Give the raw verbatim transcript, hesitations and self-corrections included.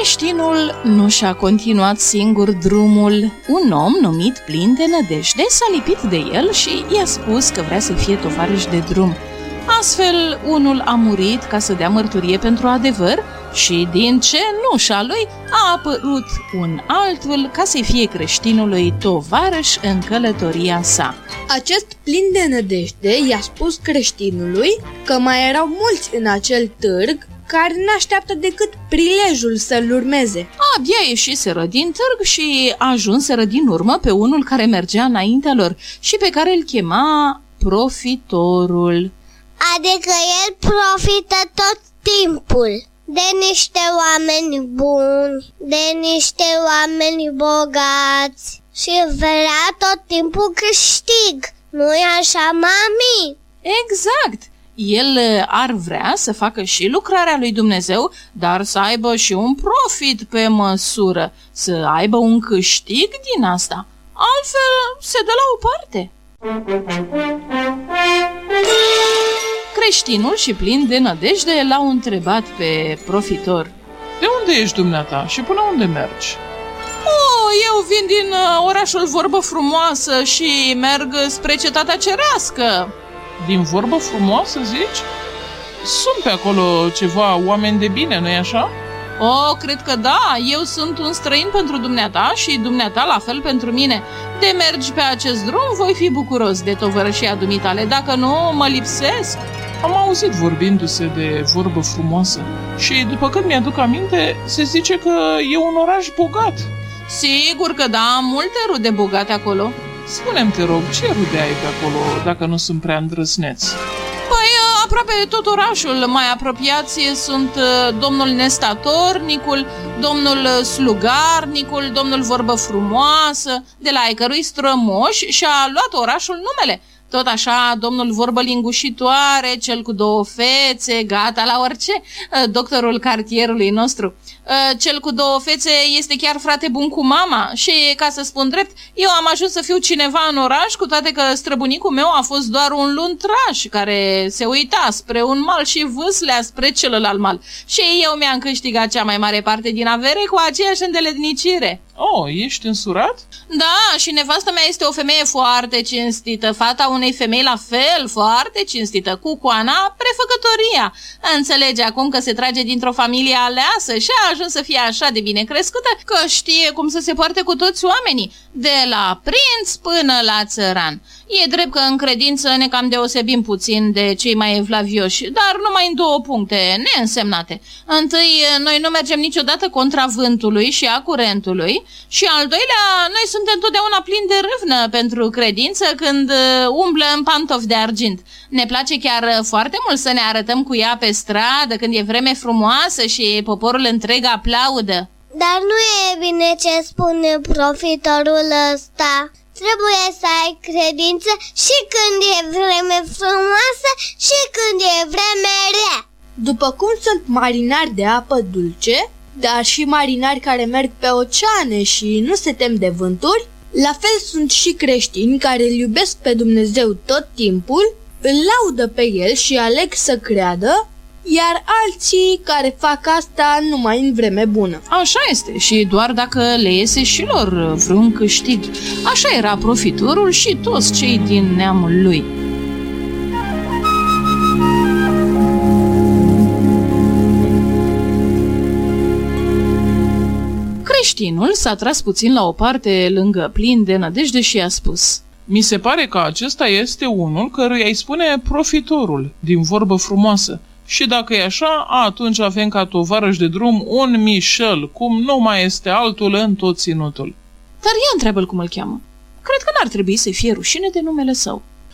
Creștinul nu și-a continuat singur drumul. Un om numit Plin de Nădejde s-a lipit de el și i-a spus că vrea să fie tovarăș de drum. Astfel, unul a murit ca să dea mărturie pentru adevăr și din cenușa lui a apărut un altul ca să fie creștinului tovarăș în călătoria sa. Acest Plin de Nădejde i-a spus creștinului că mai erau mulți în acel târg care n-așteaptă decât prilejul să-l urmeze. Abia ieșiseră din târg și ajunseră din urmă pe unul care mergea înaintea lor și pe care îl chema Profitorul. Adică el profită tot timpul de niște oameni buni, de niște oameni bogați și vrea tot timpul câștig. Nu-i așa, mami? Exact! El ar vrea să facă și lucrarea lui Dumnezeu, dar să aibă și un profit pe măsură, să aibă un câștig din asta. Altfel se dă la o parte. Creștinul și Plin de Nădejde l-au întrebat pe Profitor: De unde ești dumneata și până unde mergi? Oh, eu vin din uh, orașul Vorbă Frumoasă și merg spre Cetatea Cerească. Din Vorbă Frumoasă, zici? Sunt pe acolo ceva oameni de bine, nu-i așa? Oh, cred că da, eu sunt un străin pentru dumneata și dumneata la fel pentru mine. De mergi pe acest drum, voi fi bucuros de tovărășia dumitale, dacă nu, mă lipsesc. Am auzit vorbindu-se de Vorbă Frumoasă și, după cât mi-aduc aminte, se zice că e un oraș bogat. Sigur că da, am multe rude bogate acolo. Spune-mi, te rog, ce rude ai pe acolo, dacă nu sunt prea îndrăzneți? Păi, aproape tot orașul. Mai apropiați sunt domnul Nestatornicul, domnul Slugarnicul, domnul Vorbă Frumoasă, de la ai cărui strămoș și-a luat orașul numele. Tot așa, domnul Vorbă Lingușitoare, cel cu două fețe, gata la orice, doctorul cartierului nostru. Cel cu două fețe este chiar frate bun cu mama și, ca să spun drept, eu am ajuns să fiu cineva în oraș, cu toate că străbunicul meu a fost doar un luntraș care se uita spre un mal și vâslea spre celălalt mal. Și eu mi-am câștigat cea mai mare parte din avere cu aceeași îndeletnicire. Oh, ești însurat? Da, și nevastă mea este o femeie foarte cinstită, fata unei femei la fel, foarte cinstită, cu coana prefăcătoria. Înțelege acum că se trage dintr-o familie aleasă și a ajuns să fie așa de bine crescută că știe cum să se poarte cu toți oamenii, de la prinț până la țăran. E drept că în credință ne cam deosebim puțin de cei mai evlavioși, dar numai în două puncte neînsemnate. Întâi, noi nu mergem niciodată contra vântului și a curentului și al doilea, noi suntem totdeauna plini de râvnă pentru credință când umblă în pantofi de argint. Ne place chiar foarte mult să ne arătăm cu ea pe stradă când e vreme frumoasă și poporul întreg aplaudă. Dar nu e bine ce spune profitorul ăsta. Trebuie să ai credință și când e vreme frumoasă și când e vreme rea. După cum sunt marinari de apă dulce, dar și marinari care merg pe oceane și nu se tem de vânturi, la fel sunt și creștini care îl iubesc pe Dumnezeu tot timpul, îl laudă pe el și aleg să creadă, iar alții care fac asta numai în vreme bună. Așa este, și doar dacă le iese și lor vreun câștig. Așa era Profitorul și toți cei din neamul lui. Creștinul s-a tras puțin la o parte lângă Plin de Nădejde și a spus: Mi se pare că acesta este unul căruia îi spune Profitorul, din Vorbă Frumoasă. Și dacă e așa, atunci avem ca tovarăș de drum un Michel, cum nu mai este altul în tot ținutul. Dar ia întreabă-l cum îl cheamă. Cred că n-ar trebui să fie rușine de numele său.